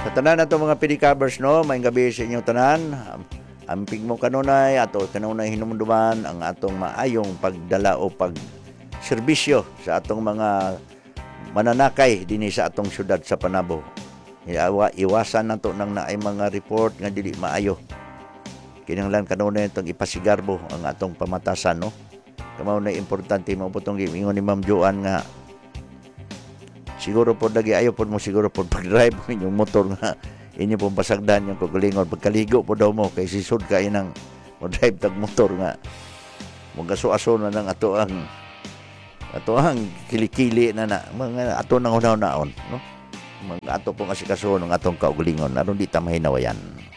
Sa tanan nato mga pedicabers, no, may gabi sa inyong tanan. Amping mo kanunay ato kanunay hinumduman ang atong maayong pagdala o pagserbisyo sa atong mga mananakay dinhi sa atong syudad sa Panabo. Iwasan nato nang naay mga report nga dili maayo. Kinahanglan kanunay itong ipasigarbo ang atong pamatasan, no. Kamao na importante mo putong giingon ni Ma'am Joan nga siguro po lagi ayo po mo siguro po pag-drive inyong motor nga inyo pong pasagdan yung kugulingon pagkaligo po daw mo kay sisud ka inang mo drive tag motor nga magaso-aso na ng ato ang kilikili na mga ato nang unaw-naon, no, mga ato pong asikaso ng atong kaugalingon aron di ta mahinawayan.